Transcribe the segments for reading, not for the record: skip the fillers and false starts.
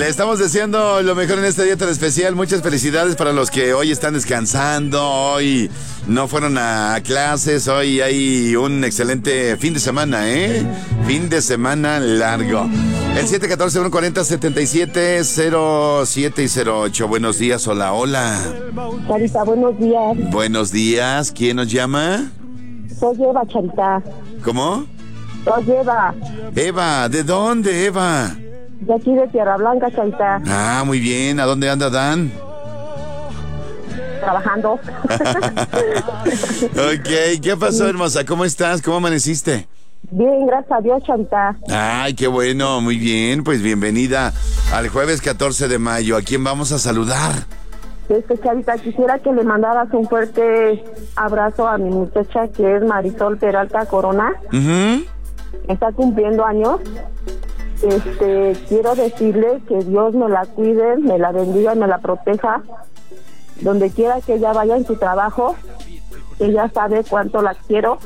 Le estamos deseando lo mejor en este día tan especial. Muchas felicidades para los que hoy están descansando, hoy no fueron a clases, hoy hay un excelente fin de semana, ¿eh? Fin de semana largo. El 714-140-7707 y 08. Buenos días, hola, hola. Charita, buenos días. Buenos días, ¿quién nos llama? Soy Eva, Charita. ¿Cómo? Soy Eva. Eva, ¿de dónde, Eva? De aquí de Tierra Blanca, Charita. Ah, muy bien. ¿A dónde anda Dan? Trabajando. Ok, ¿qué pasó, hermosa? ¿Cómo estás? ¿Cómo amaneciste? Bien, gracias a Dios, Charita. Ay, qué bueno, muy bien. Pues bienvenida al jueves 14 de mayo. ¿A quién vamos a saludar? Charita, quisiera que le mandaras un fuerte abrazo a mi muchacha, que es Marisol Peralta Corona. Está cumpliendo años. Quiero decirle que Dios me la cuide, me la bendiga y me la proteja donde quiera que ella vaya en su trabajo. Ella sabe cuánto la quiero.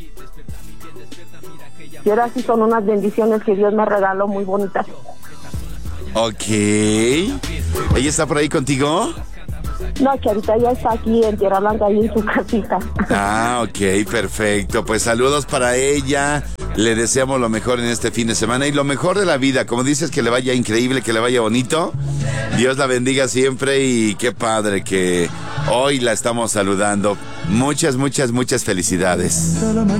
Y ahora sí son unas bendiciones que Dios me regaló muy bonitas. Ok. ¿Ella está por ahí contigo? No, Charita, ella está aquí en Tierra Blanca, ahí en su casita. Ah, ok, perfecto. Pues saludos para ella. Le deseamos lo mejor en este fin de semana y lo mejor de la vida. Como dices, que le vaya increíble, que le vaya bonito. Dios la bendiga siempre y qué padre que hoy la estamos saludando. Muchas, muchas, muchas felicidades.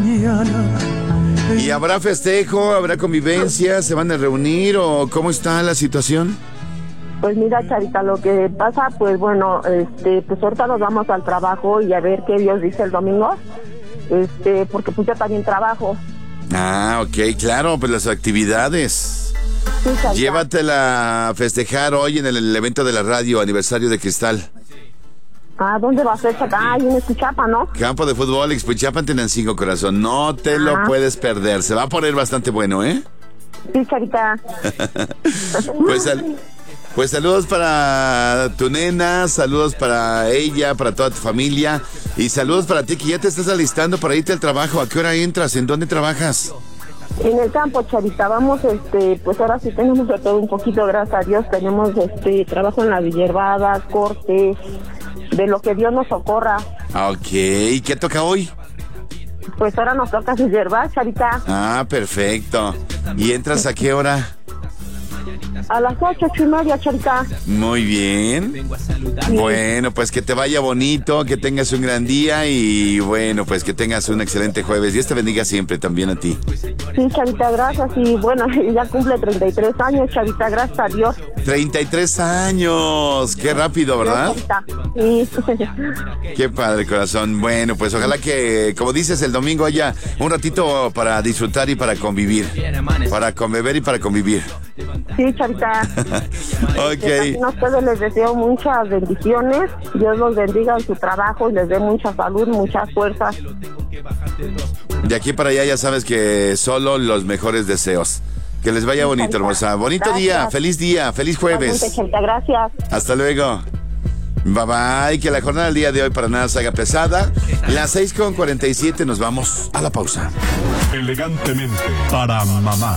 ¿Y habrá festejo? ¿Habrá convivencia? ¿Se van a reunir o cómo está la situación? Pues mira, Charita, lo que pasa, pues bueno, pues ahorita nos vamos al trabajo y a ver qué Dios dice el domingo, porque pues yo también trabajo. Ah, ok, claro, pues las actividades. Sí, Llévatela a festejar hoy en el evento de la radio, aniversario de Cristal. Ah, ¿dónde va a ser? Ah, ahí en Escuchapa, ¿no? Campo de fútbol, Expuchapa, Tenancingo, corazón. No te lo puedes perder, se va a poner bastante bueno, ¿eh? Sí, Charita. Pues saludos para tu nena, saludos para ella, para toda tu familia y saludos para ti que ya te estás alistando para irte al trabajo. ¿A qué hora entras? ¿En dónde trabajas? En el campo, Charita. Vamos, pues ahora sí tenemos de todo un poquito, gracias a Dios. Tenemos trabajo en las hierbadas, cortes, de lo que Dios nos socorra. Ok, ¿qué toca hoy? Pues ahora nos toca sus hierbas, Charita. Ah, perfecto. ¿Y entras a qué hora? A las 8:30, Charita. Muy bien. Bueno, pues que te vaya bonito, que tengas un gran día y bueno, pues que tengas un excelente jueves. Dios te bendiga siempre también a ti. Sí, Charita, gracias. Y bueno, ya cumple 33 años, Charita, gracias a Dios. 33 años. Qué rápido, ¿verdad? Sí. Qué padre, corazón. Bueno, pues ojalá que, como dices, el domingo haya un ratito para disfrutar y para convivir. Para conbeber y para convivir. Sí, Charita. Ok. A ustedes les deseo muchas bendiciones. Dios los bendiga en su trabajo y les dé mucha salud, muchas fuerzas. De aquí para allá ya sabes que solo los mejores deseos. Que les vaya bonito, hermosa. Bonito día, feliz jueves. Gracias. Hasta luego. Bye bye, que la jornada del día de hoy para nada se haga pesada. Las 6:47 nos vamos a la pausa. Elegantemente para mamá.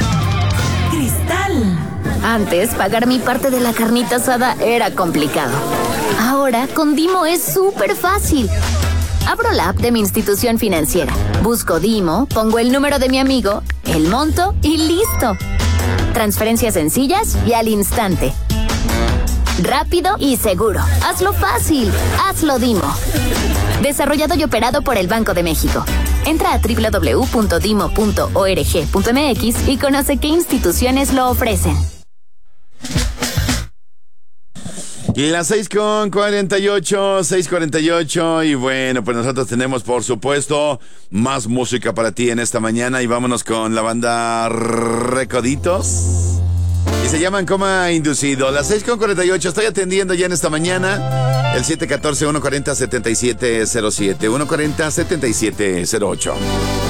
Cristal. Antes, pagar mi parte de la carnita asada era complicado. Ahora, con Dimo es súper fácil. Abro la app de mi institución financiera, busco Dimo, pongo el número de mi amigo, el monto y listo. Transferencias sencillas y al instante. Rápido y seguro. Hazlo fácil. Hazlo Dimo. Desarrollado y operado por el Banco de México. Entra a www.dimo.org.mx y conoce qué instituciones lo ofrecen. Y las 6:48 y bueno, pues nosotros tenemos por supuesto más música para ti en esta mañana y vámonos con la banda Recoditos y se llaman Coma Inducido. Las 6:48, estoy atendiendo ya en esta mañana el 714-140-7707, 140-7708.